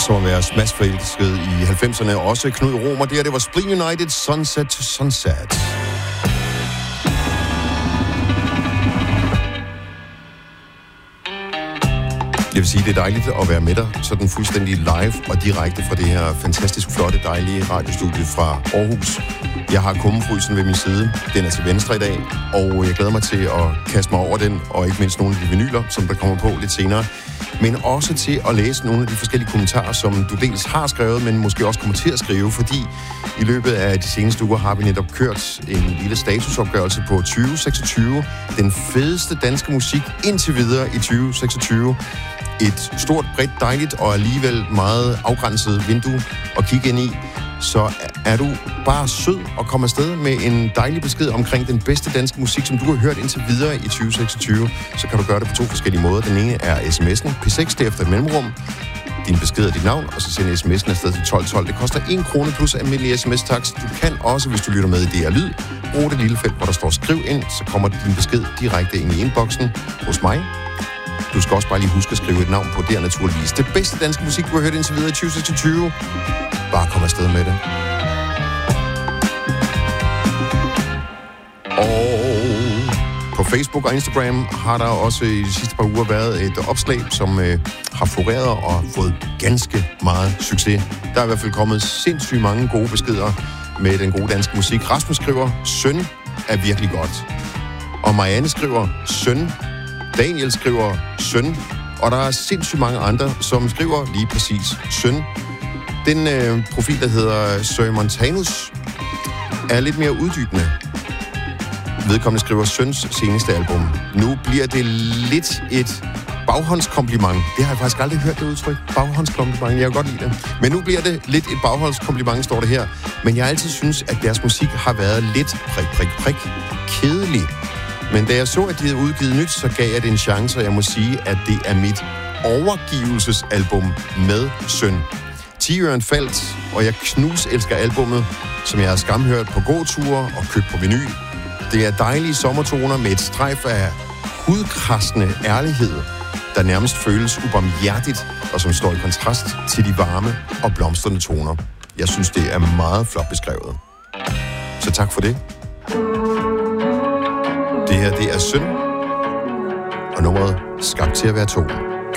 som at være smashforelsket i 90'erne. Også Knud Romer der, det var Spleen United, Sunset to Sunset. Jeg vil sige, det er dejligt at være med dig, sådan fuldstændig live og direkte fra det her fantastisk flotte, dejlige radiostudie fra Aarhus. Jeg har kummefrysen ved min side. Den er til venstre i dag, og jeg glæder mig til at kaste mig over den, og ikke mindst nogle af de vinyler, som der kommer på lidt senere. Men også til at læse nogle af de forskellige kommentarer, som du dels har skrevet, men måske også kommer til at skrive, fordi i løbet af de seneste uger har vi netop kørt en lille statusopgørelse på 2026. Den fedeste danske musik indtil videre i 2026. Et stort, bredt, dejligt og alligevel meget afgrænset vindue at kigge ind i. Så er du bare sød og kommer afsted med en dejlig besked omkring den bedste danske musik, som du har hørt indtil videre i 2026, så kan du gøre det på 2 forskellige måder. Den ene er sms'en, P6 derefter et mellemrum, din besked og dit navn, og så sende sms'en afsted til 1212. Det koster 1 krone plus almindelig sms-takst. Du kan også, hvis du lytter med i DR Lyd, bruge det lille felt, hvor der står skriv ind, så kommer din besked direkte ind i inboxen hos mig. Du skal også bare lige huske at skrive et navn på der naturligvis. Det bedste danske musik, du har hørt indtil videre i 2026. Bare kom afsted med det. Og på Facebook og Instagram har der også i de sidste par uger været et opslag, som har floreret og fået ganske meget succes. Der er i hvert fald kommet sindssygt mange gode beskeder med den gode danske musik. Rasmus skriver, søn er virkelig godt. Og Marianne skriver, søn. Daniel skriver, søn. Og der er sindssygt mange andre, som skriver lige præcis søn. Den profil, der hedder Sir Montanus, er lidt mere uddybende. Vedkommende skriver Søns seneste album. Nu bliver det lidt et baghåndskompliment. Det har jeg faktisk aldrig hørt, det udtryk. Baghåndskompliment, jeg kan godt lide det. Men nu bliver det lidt et baghåndskompliment, står det her. Men jeg altid synes, at deres musik har været lidt prik kedelig. Men da jeg så, at de havde udgivet nyt, så gav jeg det en chance, og jeg må sige, at det er mit overgivelsesalbum med Søn. Tigeren faldt, og jeg elsker albummet, som jeg har skamhørt på gåture og købt på vinyl. Det er dejlige sommertoner med et strejf af hudkrassende ærlighed, der nærmest føles ubarmhjertigt, og som står i kontrast til de varme og blomstrende toner. Jeg synes, det er meget flot beskrevet. Så tak for det. Det her, det er Søn, og nummeret Skabt til at være to.